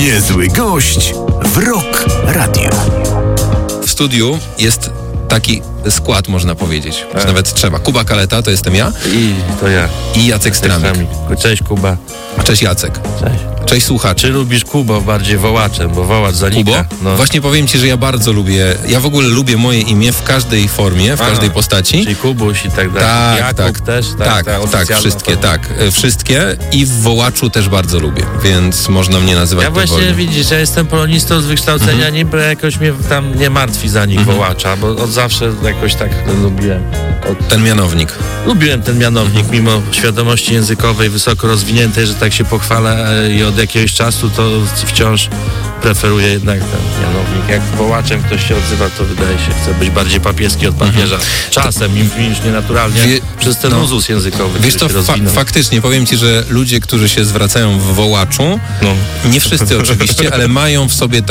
Niezły gość w Rock Radio. W studiu jest taki skład, można powiedzieć. Nawet trzeba. Kuba Kaleta, to jestem ja. I to ja. I Jacek Stramik. Cześć Kuba. Cześć Jacek. Cześć. Cześć słuchacze. Czy lubisz Kubo bardziej wołaczem, bo wołacz zanika? Kubo? No. Właśnie powiem ci, że ja bardzo lubię, ja w ogóle lubię moje imię w każdej formie, w każdej postaci. Czyli Kubuś i tak dalej. Tak, Jakub też? Tak, wszystkie i w wołaczu też bardzo lubię, więc można mnie nazywać Ja właśnie, dowolnie. widzisz, ja jestem polonistą z wykształcenia, niby jakoś mnie tam nie martwi zanik wołacza, bo od zawsze jakoś tak lubiłem. Ten mianownik. Lubiłem ten mianownik, mimo świadomości językowej wysoko rozwiniętej, że tak się pochwalę i od jakiegoś czasu to wciąż preferuję jednak ten mianownik. Jak wołaczem ktoś się odzywa, to wydaje się, chce być bardziej papieski od papieża. Czasem już nienaturalnie przez ten uzus językowy, Wiesz, to się rozwinął. faktycznie, powiem ci, że ludzie, którzy się zwracają w wołaczu, nie wszyscy oczywiście, ale mają w sobie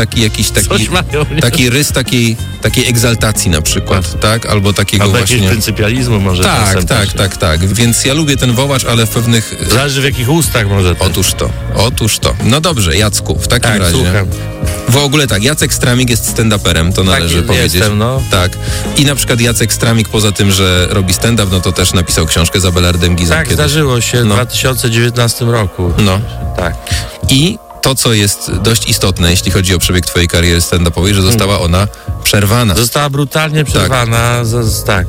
taki rys takiej egzaltacji na przykład, tak? Albo takiego albo właśnie... jakiegoś pryncypializmu może czasem. Tak. Więc ja lubię ten wołacz, ale w pewnych... Zależy w jakich ustach może też. Otóż to. No dobrze, Jacku, w takim razie... Słucham. W ogóle tak, Jacek Stramik jest stand-uperem, to należy powiedzieć. Jestem, no. Tak. I na przykład Jacek Stramik, poza tym, że robi stand-up, no to też napisał książkę z Abelardem Gizem. Tak, zdarzyło się w 2019 roku. No. Tak. I to, co jest dość istotne, jeśli chodzi o przebieg twojej kariery stand-upowej, że została ona przerwana. Została brutalnie przerwana. Tak.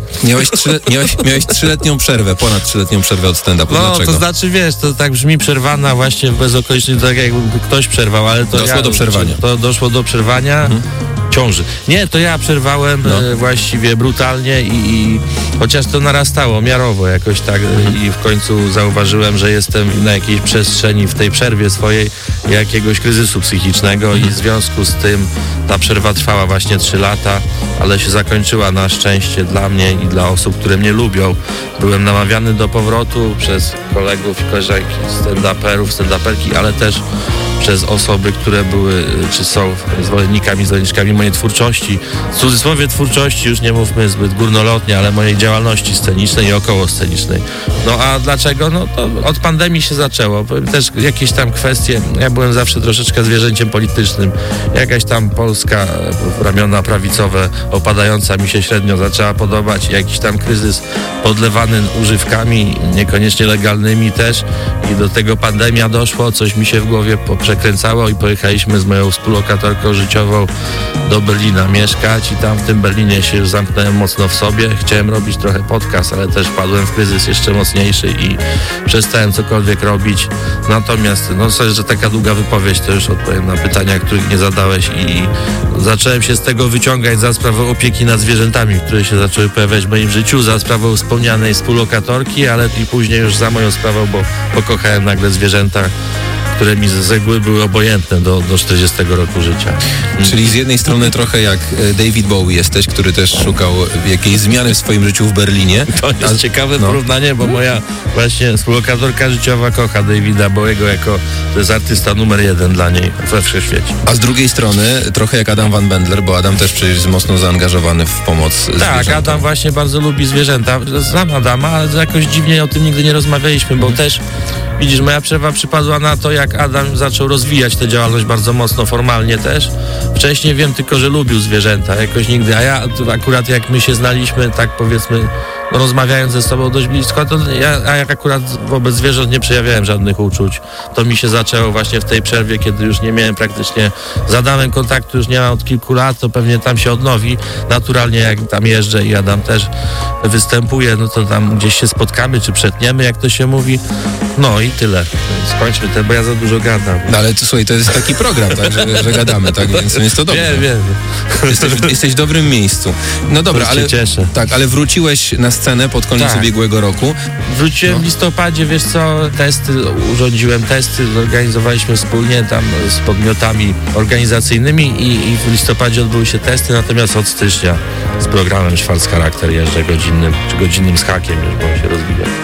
Miałeś 3-letnią przerwę, ponad 3-letnią przerwę od stand-upu. No, Dlaczego? to znaczy, wiesz, to tak brzmi przerwana właśnie bez okoliczności, tak jakby ktoś przerwał, ale to Doszło do przerwania. To doszło do przerwania ciąży. Nie, to ja przerwałem właściwie brutalnie i chociaż to narastało miarowo jakoś tak i w końcu zauważyłem, że jestem na jakiejś przestrzeni w tej przerwie swojej jakiegoś kryzysu psychicznego i w związku z tym ta przerwa trwała właśnie 3 lata, ale się zakończyła na szczęście dla mnie i dla osób, które mnie lubią. Byłem namawiany do powrotu przez kolegów i koleżanki, stand-uperów, stand-uperki, ale też przez osoby, które były, czy są zwolenniczkami mojej twórczości. W cudzysłowie twórczości, już nie mówmy zbyt górnolotnie, ale mojej działalności scenicznej i okołoscenicznej. No a dlaczego? No to od pandemii się zaczęło. Też jakieś tam kwestie, ja byłem zawsze troszeczkę zwierzęciem politycznym. Jakaś tam Polska ramiona prawicowe opadająca mi się średnio zaczęła podobać. Jakiś tam kryzys podlewany używkami, niekoniecznie legalnymi też. I do tego pandemia doszło, coś mi się w głowie przekręcało i pojechaliśmy z moją współlokatorką życiową do Berlina mieszkać i tam w tym Berlinie się już zamknąłem mocno w sobie. Chciałem robić trochę podcast, ale też wpadłem w kryzys jeszcze mocniejszy i przestałem cokolwiek robić. Natomiast, że taka długa wypowiedź, to już odpowiem na pytania, których nie zadałeś i zacząłem się z tego wyciągać za sprawą opieki nad zwierzętami, które się zaczęły pojawiać w moim życiu, za sprawą wspomnianej współlokatorki, ale i później już za moją sprawą, bo pokochałem nagle zwierzęta, które mi z reguły były obojętne do 40 roku życia. Czyli z jednej strony trochę jak David Bowie jesteś, który też szukał jakiejś zmiany w swoim życiu w Berlinie. To jest ciekawe porównanie, bo moja właśnie współlokatorka życiowa kocha Davida Bowiego to jest artysta numer 1 dla niej we wszechświecie. A z drugiej strony trochę jak Adam Van Bendler, bo Adam też przecież jest mocno zaangażowany w pomoc zwierzętom. Tak, Adam właśnie bardzo lubi zwierzęta. Znam Adama, ale jakoś dziwnie o tym nigdy nie rozmawialiśmy, bo też widzisz, moja przerwa przypadła na to, jak Adam zaczął rozwijać tę działalność bardzo mocno, formalnie też. Wcześniej wiem tylko, że lubił zwierzęta, jakoś nigdy, a ja akurat jak my się znaliśmy, tak powiedzmy, rozmawiając ze sobą dość blisko, to jak akurat wobec zwierząt nie przejawiałem żadnych uczuć. To mi się zaczęło właśnie w tej przerwie, kiedy już nie miałem praktycznie z Adamem kontaktu, już nie mam od kilku lat, to pewnie tam się odnowi. Naturalnie jak tam jeżdżę i Adam też występuje, no to tam gdzieś się spotkamy, czy przetniemy, jak to się mówi. No i tyle. Skończmy bo ja za dużo gadam. No ale słuchaj, to jest taki program, tak, że gadamy, tak, więc jest to dobrze. Wiem. Jesteś w dobrym miejscu. No dobra, ale cieszę. Tak, ale wróciłeś na scenę pod koniec ubiegłego roku. Wróciłem w listopadzie, wiesz co, urządziłem testy, zorganizowaliśmy wspólnie tam z podmiotami organizacyjnymi i w listopadzie odbyły się testy, natomiast od stycznia z programem Schwarzcharakter jeżdżę godzinnym z hakiem, już bo się rozwija.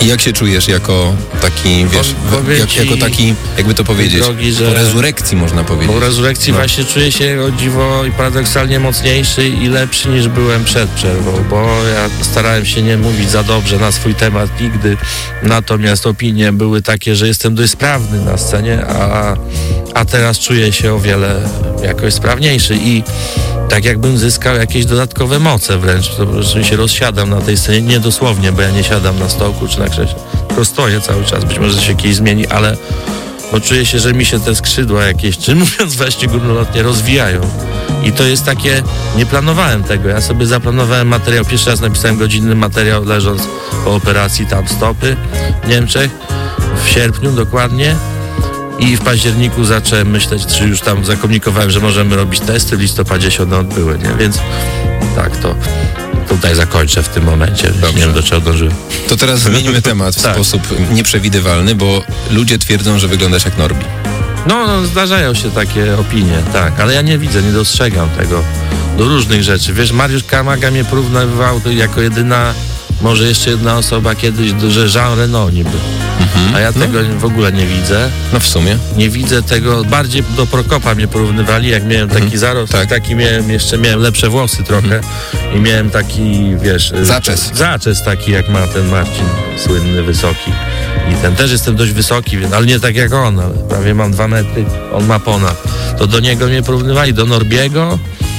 I jak się czujesz jako taki, wiesz, jako taki, jakby to powiedzieć, drogi, że po rezurekcji można powiedzieć. Po rezurekcji właśnie czuję się o dziwo i paradoksalnie mocniejszy i lepszy niż byłem przed przerwą, bo ja starałem się nie mówić za dobrze na swój temat nigdy, natomiast opinie były takie, że jestem dość sprawny na scenie, a teraz czuję się o wiele jakoś sprawniejszy i tak jakbym zyskał jakieś dodatkowe moce wręcz, że się rozsiadam na tej scenie, nie dosłownie, bo ja nie siadam na stołku czy na krześle, tylko stoję cały czas, być może się kiedyś zmieni, ale czuję się, że mi się te skrzydła jakieś, czy mówiąc właśnie górnolotnie, rozwijają. I to jest takie, nie planowałem tego, ja sobie zaplanowałem materiał, pierwszy raz napisałem godzinny materiał leżąc po operacji tam stopy w Niemczech, w sierpniu dokładnie. I w październiku zacząłem myśleć, czy już tam zakomunikowałem, że możemy robić testy, w listopadzie się one odbyły, nie? Więc tak, to tutaj zakończę w tym momencie. Nie wiem, do czego dążyłem. To teraz zmieńmy temat w sposób nieprzewidywalny, bo ludzie twierdzą, że wyglądasz jak Norbi. No, zdarzają się takie opinie, tak, ale ja nie widzę, nie dostrzegam tego do różnych rzeczy. Wiesz, Mariusz Kamaga mnie porównywał jako jedyna, może jeszcze jedna osoba kiedyś, że Jean Reno niby. A ja tego w ogóle nie widzę. No w sumie. Nie widzę tego, bardziej do Prokopa mnie porównywali, jak miałem taki zarost, taki miałem lepsze włosy trochę i miałem taki, wiesz... Zaczes taki, jak ma ten Marcin, słynny, wysoki. I ten też jestem dość wysoki, ale nie tak jak on, ale prawie mam 2 metry, on ma ponad. To do niego mnie porównywali, do Norbiego.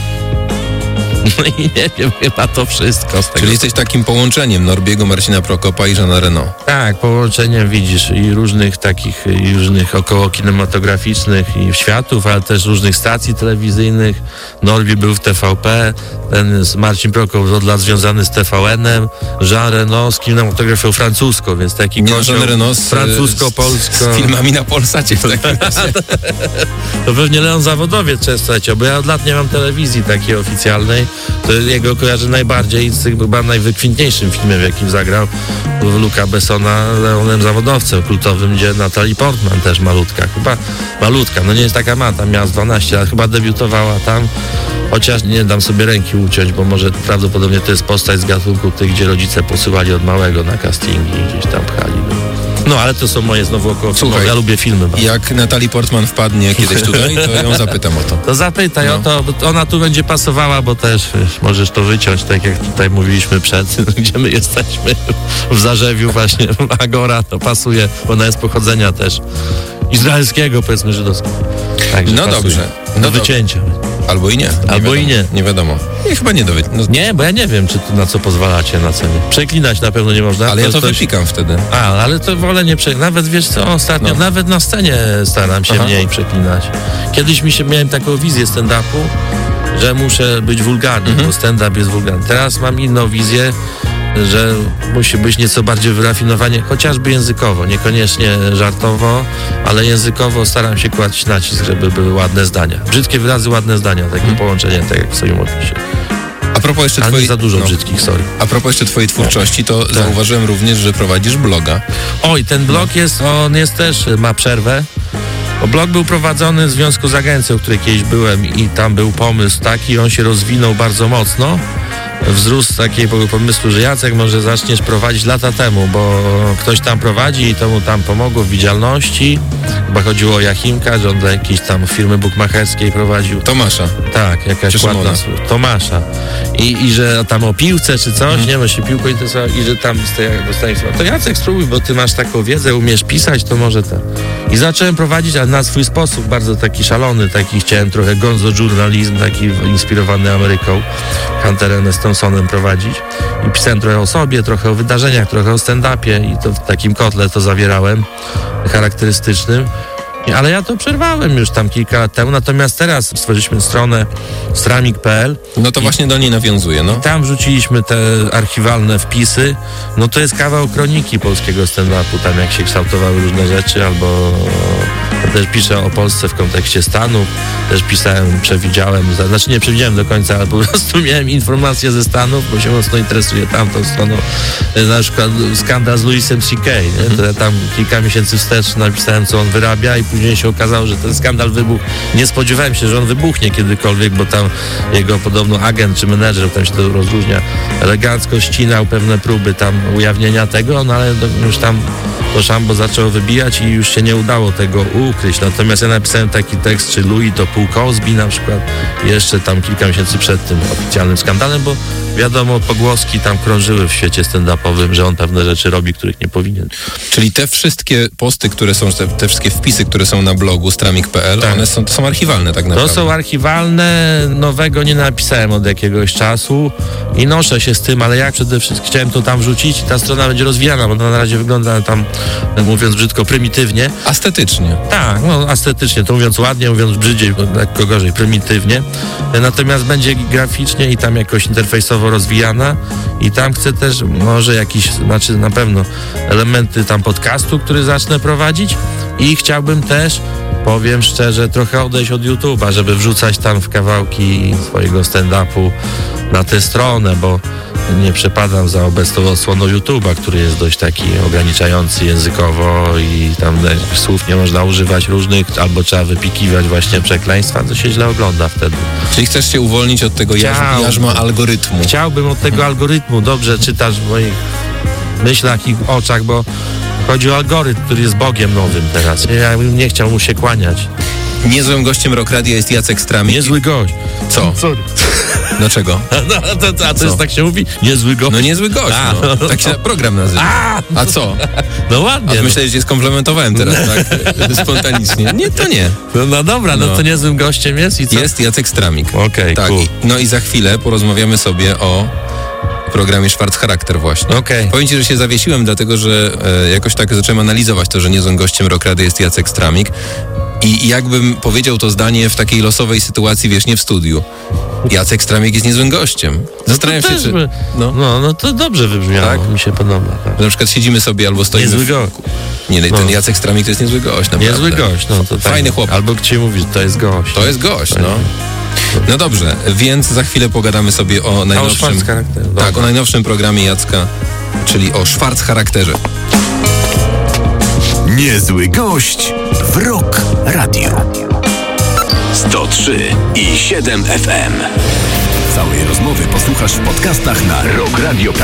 No i nie wiem, chyba to wszystko. Czyli jesteś takim połączeniem Norbiego, Marcina Prokopa i Jeana Reno. Tak, połączeniem widzisz i różnych takich, i różnych około kinematograficznych i światów, ale też różnych stacji telewizyjnych. Norbi był w TVP, ten Marcin Prokop od lat związany z TVN-em, Jean Reno z kinematografią francuską, więc taki Jean Reno francusko-polsko. Z filmami na Polsacie w takim razie. To pewnie Leon Zawodowiec często leciał, bo ja od lat nie mam telewizji takiej oficjalnej. To jego kojarzę najbardziej z chyba najwykwintniejszym filmem, w jakim zagrał Luca Bessona, Leonem Zawodowcem kultowym, gdzie Natalie Portman też malutka, no nie jest taka mata, miała 12 lat, chyba debiutowała tam, chociaż nie dam sobie ręki uciąć, bo może prawdopodobnie to jest postać z gatunku tych, gdzie rodzice posyłali od małego na castingi i gdzieś tam pchali. No, ale to są moje znowu około filmowe. Ja lubię filmy bardzo. Jak Natalie Portman wpadnie kiedyś tutaj, to ją zapytam o to. To zapytaj o to, bo ona tu będzie pasowała, bo też możesz to wyciąć, tak jak tutaj mówiliśmy gdzie my jesteśmy, w Zarzewiu właśnie, Agora, to pasuje, bo ona jest pochodzenia też izraelskiego, powiedzmy żydowskiego. Także no pasuje. Dobrze. Do wycięcia. Albo i nie. Albo i nie. Nie wiadomo. Nie, chyba nie do wycięcia. No. Nie, bo ja nie wiem, czy na co pozwalacie na cenie. Przeklinać na pewno nie można. Ale ja to wypikam wtedy. Ale to wolę nie przeklinać. Nawet wiesz co, ostatnio, nawet na scenie staram się mniej przeklinać. Kiedyś miałem taką wizję stand-upu, że muszę być wulgarny, bo stand-up jest wulgarny. Teraz mam inną wizję, że musi być nieco bardziej wyrafinowanie, chociażby językowo, niekoniecznie żartowo, ale językowo staram się kłaść nacisk, żeby były ładne zdania. Brzydkie wyrazy, ładne zdania, takie połączenie, tak jak w swoim opisie. A propos jeszcze twojej... za dużo brzydkich, sorry. A propos jeszcze twojej twórczości, to zauważyłem również, że prowadzisz bloga. Oj, ten blog on jest też, ma przerwę. Bo blog był prowadzony w związku z agencją, w której kiedyś byłem i tam był pomysł taki, on się rozwinął bardzo mocno. Wzrósł takiego pomysłu, że Jacek może zaczniesz prowadzić lata temu, bo ktoś tam prowadzi i to mu tam pomogło w widzialności. Chyba chodziło o Jachimka, że on dla jakiejś tam firmy bukmacherskiej prowadził. Tomasza. Tak, jakaś ładna Tomasza. I że tam o piłce czy coś, nie wiem, się piłką interesował i że tam dostaniesz. To Jacek, spróbuj, bo ty masz taką wiedzę, umiesz pisać, to może tak. I zacząłem prowadzić, ale na swój sposób, bardzo taki szalony, chciałem trochę gonzo journalizm, taki inspirowany Ameryką, Hunterem S. Thompsonem prowadzić. I pisałem trochę o sobie, trochę o wydarzeniach, trochę o stand-upie i to w takim kotle to zawierałem, charakterystycznym. Ale ja to przerwałem już tam kilka lat temu, natomiast teraz stworzyliśmy stronę stramik.pl. No to właśnie do niej nawiązuję, no. I tam wrzuciliśmy te archiwalne wpisy. No to jest kawał kroniki polskiego stand-upu, tam jak się kształtowały różne rzeczy, albo też piszę o Polsce w kontekście Stanów, też nie przewidziałem do końca, ale po prostu miałem informacje ze Stanów, bo się mocno interesuję tamtą stroną. Na przykład skandal z Louisem C.K., to ja tam kilka miesięcy wstecz napisałem, co on wyrabia i później się okazało, że ten skandal wybuchł. Nie spodziewałem się, że on wybuchnie kiedykolwiek, bo tam jego podobno agent czy menedżer, tam się to rozróżnia, elegancko ścinał pewne próby tam ujawnienia tego, no ale już tam to szambo zaczęło wybijać i już się nie udało tego ukryć. Natomiast ja napisałem taki tekst, czy Louis to pół Cosby na przykład, jeszcze tam kilka miesięcy przed tym oficjalnym skandalem, bo wiadomo, pogłoski tam krążyły w świecie stand-upowym, że on pewne rzeczy robi, których nie powinien. Czyli te wszystkie posty, które są, te wszystkie wpisy, które są na blogu stramik.pl, tak. One są archiwalne tak naprawdę. To są archiwalne, nowego nie napisałem od jakiegoś czasu i noszę się z tym, ale jak przede wszystkim chciałem to tam wrzucić i ta strona będzie rozwijana, bo na razie wygląda tam, mówiąc brzydko, prymitywnie. Astetycznie. Tak, astetycznie, to mówiąc ładnie, mówiąc brzydziej, lekko gorzej, prymitywnie. Natomiast będzie graficznie i tam jakoś interfejsowo rozwijana i tam chcę też może na pewno elementy tam podcastu, który zacznę prowadzić i chciałbym też, powiem szczerze, trochę odejść od YouTube'a, żeby wrzucać tam w kawałki swojego stand-upu na tę stronę, bo nie przepadam za obecną odsłoną YouTube'a, który jest dość taki ograniczający językowo i tam słów nie można używać różnych, albo trzeba wypikiwać właśnie przekleństwa, to się źle ogląda wtedy. Czyli chcesz się uwolnić od tego jarzma algorytmu? Chciałbym od tego algorytmu. Dobrze czytasz w moich myślach i oczach, bo chodzi o algorytm, który jest Bogiem nowym teraz. Ja bym nie chciał mu się kłaniać. Niezłym gościem Rock Radia jest Jacek Stramik. Niezły gość. Co? Sorry. Dlaczego? A to jest, tak się mówi? Niezły gość. No niezły gość, no. Tak się program nazywa. A co? No ładnie. A myślałeś, że cię skomplementowałem teraz, tak? Spontanicznie. Nie, to nie. No dobra, no to niezłym gościem jest i co? Jest Jacek Stramik. Okej, tak. Cool. No i za chwilę porozmawiamy sobie o programie Schwarzcharakter właśnie. Powiem ci, że się zawiesiłem, dlatego że jakoś tak zacząłem analizować to, że niezłym gościem Rock Radia jest Jacek Stramik. I jakbym powiedział to zdanie w takiej losowej sytuacji, wiesz, nie w studiu. Jacek Stramik jest niezłym gościem. Zastanawiam się, czy... No to dobrze wybrzmiało, tak? Mi się podoba. Tak. Na przykład siedzimy sobie albo stoimy... Niezły gość. Nie, ten Jacek Stramik to jest niezły gość, naprawdę. Niezły gość, no to fajny chłopak. Albo ci mówisz, to jest gość. To jest gość, no. No dobrze, więc za chwilę pogadamy sobie o najnowszym... o najnowszym programie Jacka, czyli o Schwarzcharakterze. Niezły gość w Rock Radio. 103,7 FM. Całej rozmowy posłuchasz w podcastach na rockradio.pl.